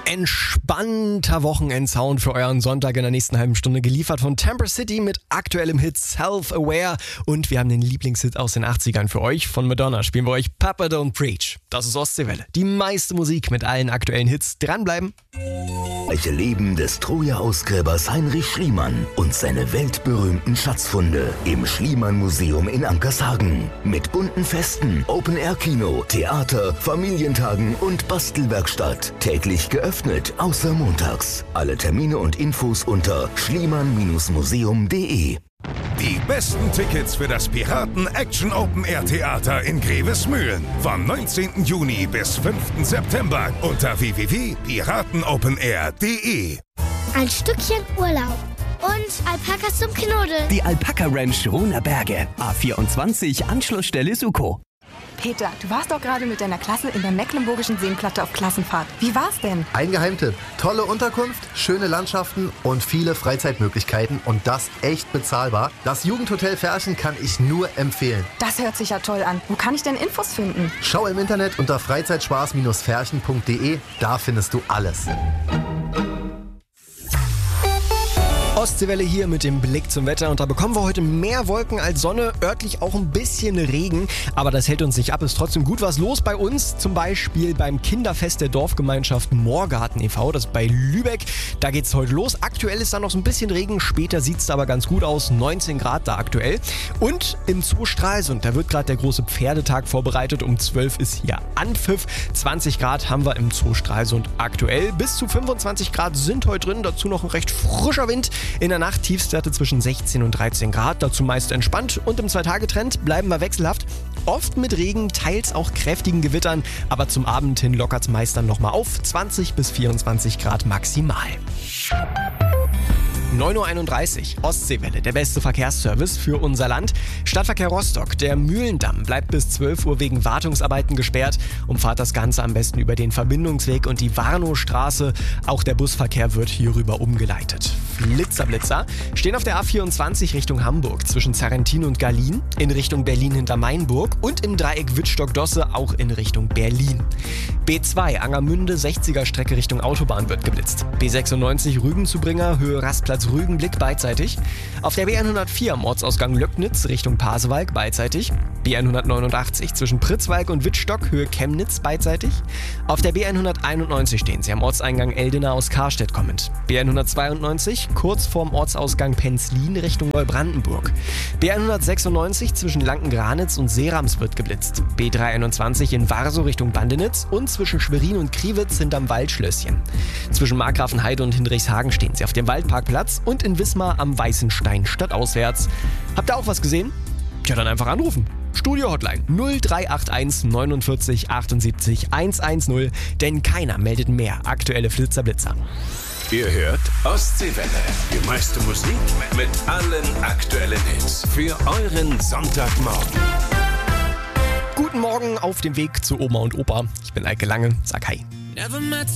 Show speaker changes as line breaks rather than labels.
Entspannter Wochenendsound für euren Sonntag in der nächsten halben Stunde, geliefert von Tamper City mit aktuellem Hit Self-Aware. Und wir haben den Lieblingshit aus den 80ern für euch. Von Madonna spielen wir euch Papa Don't Preach. Das ist Ostseewelle. Die meiste Musik mit allen aktuellen Hits. Dranbleiben.
Welche Leben des Troja-Ausgräbers Heinrich Schliemann und seine weltberühmten Schatzfunde im Schliemann-Museum in Ankershagen. Mit bunten Festen, Open-Air-Kino, Theater, Familientagen und Bastelwerkstatt. Täglich geöffnet, außer montags. Alle Termine und Infos unter schliemann-museum.de.
Die besten Tickets für das Piraten Action Open Air Theater in Grevesmühlen. Vom 19. Juni bis 5. September unter www.piratenopenair.de.
Ein Stückchen Urlaub und Alpakas zum Knuddeln.
Die Alpaka Ranch Ruhner Berge. A24 Anschlussstelle Suko.
Peter, du warst doch gerade mit deiner Klasse in der Mecklenburgischen Seenplatte auf Klassenfahrt. Wie war's denn?
Ein Geheimtipp. Tolle Unterkunft, schöne Landschaften und viele Freizeitmöglichkeiten und das echt bezahlbar. Das Jugendhotel Ferchen kann ich nur empfehlen.
Das hört sich ja toll an. Wo kann ich denn Infos finden?
Schau im Internet unter freizeitspaß-ferchen.de. Da findest du alles.
Ostseewelle hier mit dem Blick zum Wetter und da bekommen wir heute mehr Wolken als Sonne, örtlich auch ein bisschen Regen, aber das hält uns nicht ab, ist trotzdem gut was los bei uns, zum Beispiel beim Kinderfest der Dorfgemeinschaft Moorgarten e.V., das ist bei Lübeck, da geht's heute los, aktuell ist da noch so ein bisschen Regen, später sieht's aber ganz gut aus, 19 Grad da aktuell und im Zoo Stralsund, da wird gerade der große Pferdetag vorbereitet, um 12 ist hier Anpfiff, 20 Grad haben wir im Zoo Stralsund aktuell, bis zu 25 Grad sind heute drin, dazu noch ein recht frischer Wind. In der Nacht Tiefstwerte zwischen 16 und 13 Grad, dazu meist entspannt und im 2-Tage-Trend bleiben wir wechselhaft. Oft mit Regen, teils auch kräftigen Gewittern, aber zum Abend hin lockert's meist dann nochmal auf, 20 bis 24 Grad maximal. 9.31 Uhr, Ostseewelle, der beste Verkehrsservice für unser Land. Stadtverkehr Rostock, der Mühlendamm bleibt bis 12 Uhr wegen Wartungsarbeiten gesperrt. Umfahrt das Ganze am besten über den Verbindungsweg und die Warnowstraße. Auch der Busverkehr wird hierüber umgeleitet. Blitzer stehen auf der A24 Richtung Hamburg zwischen Sarrentin und Garlin, in Richtung Berlin hinter Mainburg und im Dreieck Wittstock-Dosse auch in Richtung Berlin. B2 Angermünde 60er Strecke Richtung Autobahn wird geblitzt. B96 Rügenzubringer Höhe Rastplatz Rügenblick beidseitig. Auf der B104 am Ortsausgang Löcknitz Richtung Pasewalk beidseitig. B189 zwischen Pritzwalk und Wittstock Höhe Chemnitz beidseitig. Auf der B191 stehen sie am Ortseingang Eldena aus Karstedt kommend. B192 kurz vorm Ortsausgang Penzlin Richtung Neubrandenburg. B196 zwischen Lankengranitz und Serams wird geblitzt. B321 in Warsow Richtung Bandenitz und zwischen Schwerin und Kriwitz hinterm Waldschlösschen. Zwischen Markgrafenheide und Hinrichshagen stehen sie auf dem Waldparkplatz und in Wismar am Weißenstein stadtauswärts. Habt ihr auch was gesehen? Tja, dann einfach anrufen. Studio-Hotline 0381 49 78 110, denn keiner meldet mehr aktuelle Flitzer-Blitzer.
Ihr hört Ostseewelle. Die meiste Musik mit allen aktuellen Hits. Für euren Sonntagmorgen.
Guten Morgen auf dem Weg zu Oma und Opa. Ich bin Eike Lange, sag hi.